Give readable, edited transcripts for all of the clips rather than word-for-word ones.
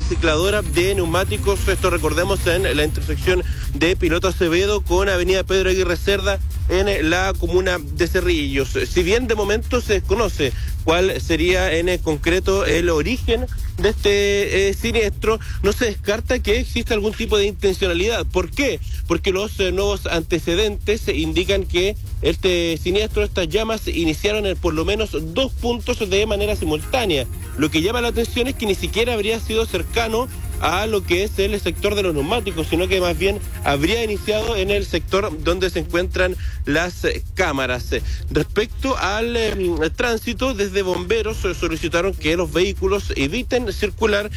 recicladora de neumáticos. Esto recordemos en la intersección de Piloto Acevedo con Avenida Pedro Aguirre Cerda en la comuna de Cerrillos. Si bien de momento se desconoce cuál sería en concreto el origen de este siniestro, no se descarta que exista algún tipo de intencionalidad. ¿Por qué? Porque los nuevos antecedentes indican que este siniestro, estas llamas, iniciaron en por lo menos 2 puntos de manera simultánea. Lo que llama la atención es que ni siquiera habría sido cercano a lo que es el sector de los neumáticos, sino que más bien habría iniciado en el sector donde se encuentran las cámaras. Respecto al tránsito, desde bomberos solicitaron que los vehículos eviten circular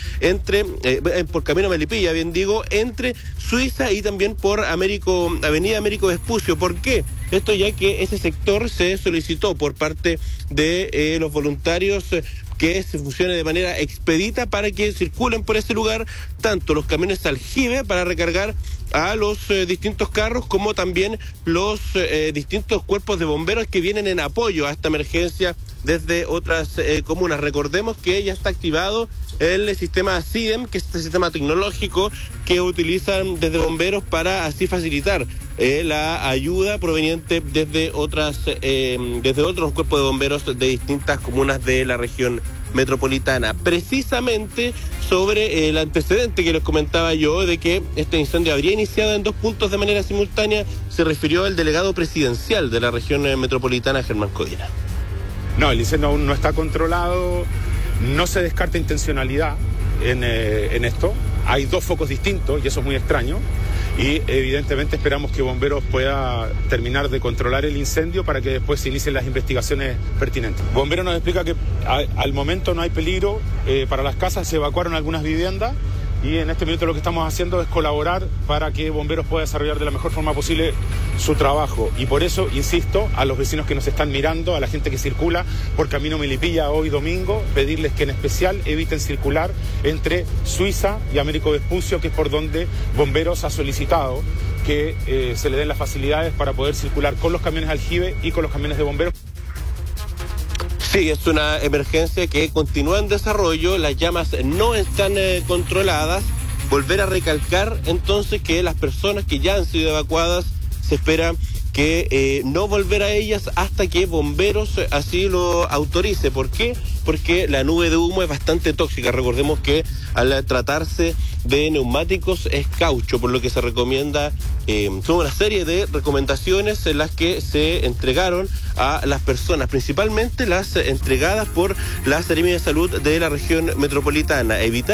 por Camino Melipilla, bien digo, entre Suiza y también por Avenida Américo Vespucio. ¿Por qué? Esto ya que ese sector se solicitó por parte de los voluntarios que se funcione de manera expedita para que circulen por ese lugar tanto los camiones aljibe para recargar a los distintos carros, como también los distintos cuerpos de bomberos que vienen en apoyo a esta emergencia desde otras comunas. Recordemos que ya está activado el sistema SIDEM, que es este sistema tecnológico que utilizan desde bomberos para así facilitar la ayuda proveniente desde otros cuerpos de bomberos de distintas comunas de la región metropolitana. Precisamente sobre el antecedente que les comentaba yo de que este incendio habría iniciado en 2 puntos de manera simultánea, se refirió el delegado presidencial de la región metropolitana, Germán Codina. No, el incendio aún no está controlado, no se descarta intencionalidad en esto. Hay 2 focos distintos y eso es muy extraño. Y evidentemente esperamos que Bomberos pueda terminar de controlar el incendio para que después se inicien las investigaciones pertinentes. Bomberos nos explica que al momento no hay peligro para las casas, se evacuaron algunas viviendas y en este minuto lo que estamos haciendo es colaborar para que Bomberos pueda desarrollar de la mejor forma posible su trabajo. Y por eso, insisto, a los vecinos que nos están mirando, a la gente que circula por Camino Melipilla hoy domingo, pedirles que en especial eviten circular entre Suiza y Américo Vespucio, que es por donde Bomberos ha solicitado que se le den las facilidades para poder circular con los camiones aljibe y con los camiones de bomberos. Sí, es una emergencia que continúa en desarrollo, las llamas no están controladas. Volver a recalcar entonces que las personas que ya han sido evacuadas se espera que no volver a ellas hasta que Bomberos así lo autorice. ¿Por qué? Porque la nube de humo es bastante tóxica. Recordemos que al tratarse de neumáticos es caucho, por lo que se recomienda, son una serie de recomendaciones en las que se entregaron a las personas, principalmente las entregadas por la Seremi de Salud de la región metropolitana. Evitar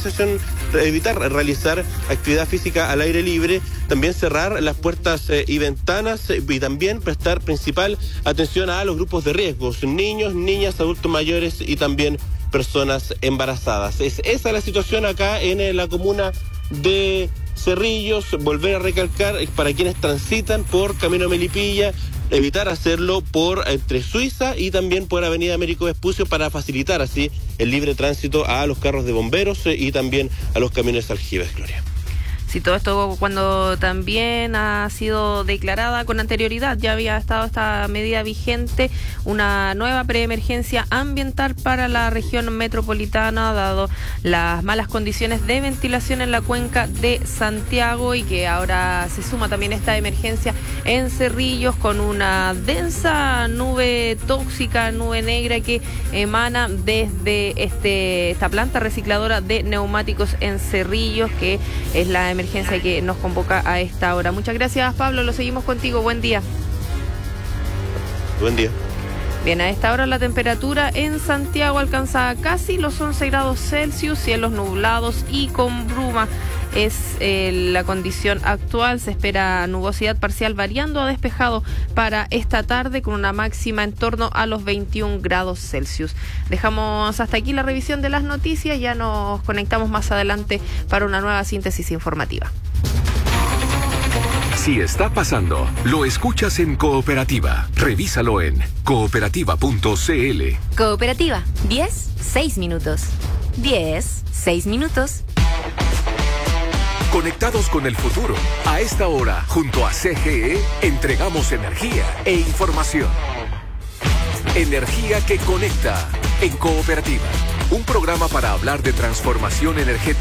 realizar actividad física al aire libre, también cerrar las puertas y ventanas y también prestar principal atención a los grupos de riesgos, niños, niñas, adultos mayores y también personas embarazadas. Esa la situación acá en la comuna de Cerrillos. Volver a recalcar, para quienes transitan por Camino Melipilla, evitar hacerlo por entre Suiza y también por Avenida Américo Vespucio para facilitar así el libre tránsito a los carros de bomberos y también a los camiones aljibes, Gloria. Sí, todo esto cuando también ha sido declarada con anterioridad, ya había estado esta medida vigente, una nueva preemergencia ambiental para la región metropolitana, dado las malas condiciones de ventilación en la cuenca de Santiago, y que ahora se suma también esta emergencia en Cerrillos con una densa nube tóxica, nube negra que emana desde esta planta recicladora de neumáticos en Cerrillos, que es la emergencia que nos convoca a esta hora. Muchas gracias, Pablo, lo seguimos contigo. Buen día. Buen día. Bien, a esta hora la temperatura en Santiago alcanza casi los 11 grados Celsius, cielos nublados y con bruma. Es la condición actual. Se espera nubosidad parcial variando a despejado para esta tarde, con una máxima en torno a los 21 grados Celsius. Dejamos hasta aquí la revisión de las noticias. Ya nos conectamos más adelante para una nueva síntesis informativa. Si está pasando, lo escuchas en Cooperativa. Revísalo en cooperativa.cl. Cooperativa, 10, 6 minutos. 10, 6 minutos. Conectados con el futuro. A esta hora, junto a CGE, entregamos energía e información. Energía que conecta en Cooperativa. Un programa para hablar de transformación energética